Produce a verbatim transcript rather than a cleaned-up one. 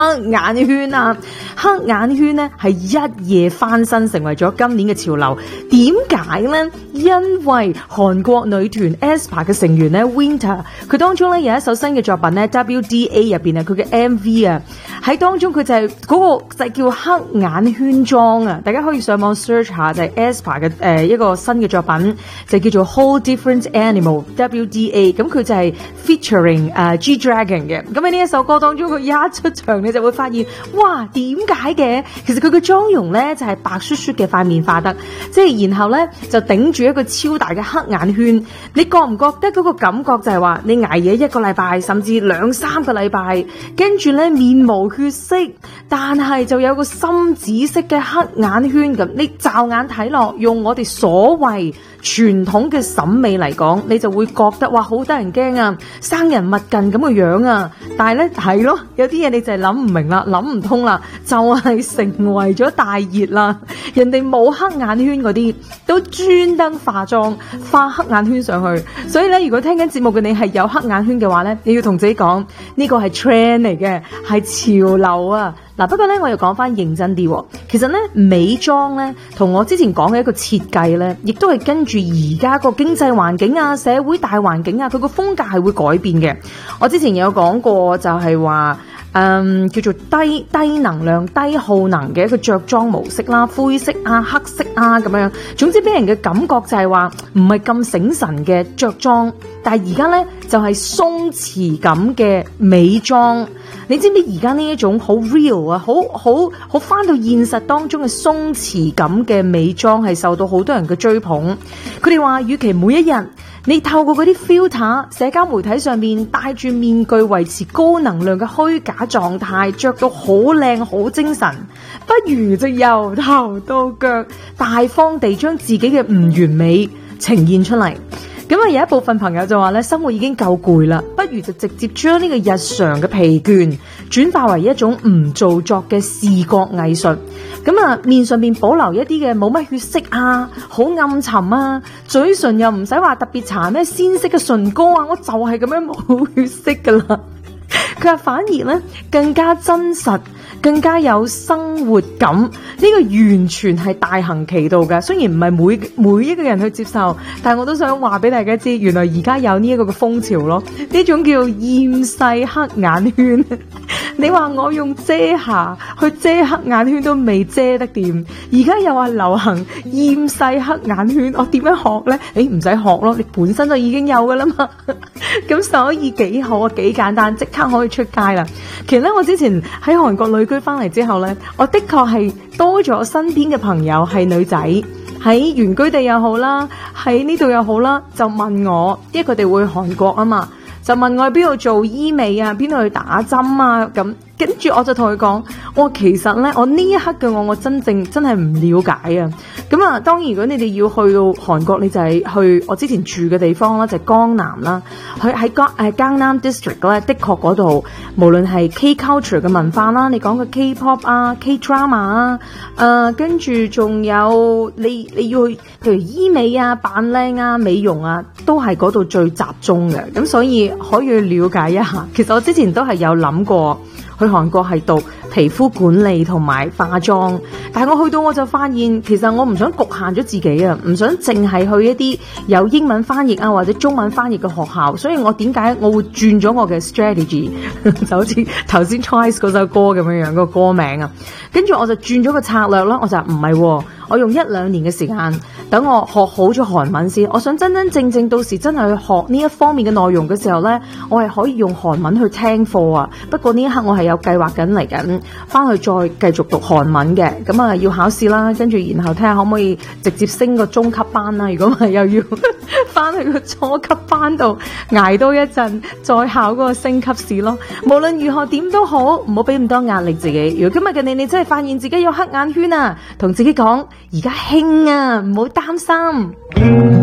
黑眼圈啊，黑眼圈咧係一夜翻身成為咗今年嘅潮流。點解咧？因為韓國女團 aespa 嘅成員咧 Winter， 佢當中咧有一首新嘅作品咧 W D A 入邊啊，佢嘅 M V 啊，喺當中佢就係嗰、那個就係叫黑眼圈妝啊，大家可以上網 search 下，就係 aespa 嘅誒一個新嘅作品，就叫做 Whole Different Animal W D A， 咁佢就係 featuring 誒、uh, G Dragon 嘅。咁喺呢一首歌當中，佢一出場你就會發現，哇，點解嘅？其實佢嘅妝容咧就係、是、白雪雪嘅塊面化得，即係然後咧就頂住一個超大嘅黑眼圈。你覺唔覺得嗰個感覺就係話你捱夜一個禮拜，甚至兩三個禮拜，跟住咧面無血色，但係就有個深紫色嘅黑眼圈咁。你驟眼睇落，用我哋所謂傳統嘅審美嚟講，你就會覺得哇好得人驚啊，生人勿近咁嘅樣啊。但係咧係咯，有啲嘢你就係諗唔明啦，諗唔通啦，就係、是、成為咗大熱啦。人哋冇黑眼圈嗰啲都專登化妝化黑眼圈上去。所以咧，如果聽緊節目嘅你係有黑眼圈嘅話咧，你要同自己講呢個係 trend 嚟嘅，係潮流啊。嗱，不過咧我又講翻認真啲，其實咧美妝咧同我之前講嘅一個設計咧，亦都係跟住而家個經濟環境啊、社會大環境啊，佢個風格係會改變嘅。我之前有講過就係話，嗯，叫做低低能量、低耗能嘅一個着裝模式啦，灰色啊、黑色啊咁樣。總之俾人嘅感覺就係話唔係咁醒神嘅着裝，但係而家咧就係鬆弛感嘅美妝。你知唔知而家呢一種好 real 啊，好好好翻到現實當中嘅鬆弛感嘅美妝係受到好多人嘅追捧。佢哋話，與其每一日你透過嗰啲 filter 社交媒體上面戴住面具維持高能量嘅虛假狀態，着到好靚好精神，不如就由頭到腳大方地將自己嘅唔完美呈現出嚟。咁啊，有一部分朋友就話咧，生活已經夠攰啦，不如就直接將呢個日常嘅疲倦轉化為一種唔做作嘅視覺藝術。咁啊，面上面保留一啲嘅冇乜血色啊，好暗沉啊，嘴唇又唔使話特別搽咩鮮色嘅唇膏啊，我就係咁樣冇血色噶啦。佢話反而咧更加真實，更加有生活感，呢、這個完全係大行其道㗎。雖然唔係每每一個人去接受，但係我都想話俾大家知，原來而家有呢一個嘅風潮咯。呢種叫厭世黑眼圈。你話我用遮瑕去遮黑眼圈都未遮得掂，而家又話流行厭世黑眼圈，我點樣學呢？你唔使學咯，你本身就已經有噶啦嘛。咁所以幾好啊，幾簡單，即刻可以出街啦。其實咧，我之前喺韓國旅居翻嚟之後呢，我的確係多咗身邊嘅朋友係女仔，喺原居地又好啦，喺呢度又好啦，就問我，因為佢哋會去韓國啊嘛，就問我去邊度做醫美啊，邊度去打針啊咁。跟住我就同佢講，我其實咧，我呢一刻嘅我，我真正真係唔了解啊。咁啊，當然如果你哋要去到韓國，你就係去我之前住嘅地方啦，就係、是、江南啦。佢喺江誒江南 district 咧，的確嗰度無論係 K culture 嘅文化啦，你講嘅 K pop 啊、K drama 啊，誒跟住仲有你你要去譬如醫美啊、扮靚啊、美容啊，都係嗰度最集中嘅。咁所以可以去了解一下。其實我之前都係有諗過。去韓國係讀皮膚管理同埋化妝，但係我去到我就發現，其實我唔想局限咗自己啊，唔想淨係去一啲有英文翻譯啊或者中文翻譯嘅學校，所以我點解我會轉咗我嘅 strategy， 就好似頭先 Twice 嗰首歌咁樣樣個歌名啊，跟住我就轉咗個策略啦，我就唔係、哦，我用一兩年嘅時間，等我學好咗韓文先，我想真真正正到時真係去學呢一方面嘅內容嘅時候呢，我係可以用韓文去聽課啊。不過呢一刻我係有計劃緊嚟緊，翻去再繼續讀韓文嘅，咁啊要考試啦，跟住然後睇下可唔可以直接升個中級班啦。如果唔係又要翻去個初級班度捱多一陣，再考嗰個升級試咯。無論如何點都好，唔好俾咁多壓力自己。如果今日嘅你，你真係發現自己有黑眼圈啊，同自己講而家興啊，唔好擔心。